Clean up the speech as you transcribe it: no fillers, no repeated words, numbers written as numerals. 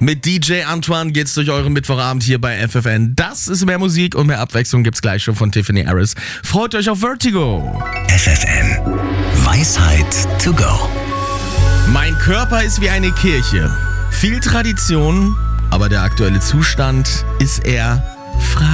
Mit DJ Antoine geht's durch euren Mittwochabend hier bei FFN. Das ist mehr Musik und mehr Abwechslung gibt's gleich schon von Tiffany Harris. Freut euch auf Vertigo. FFN. Weisheit to go. Mein Körper ist wie eine Kirche. Viel Tradition, aber der aktuelle Zustand ist eher fraglich.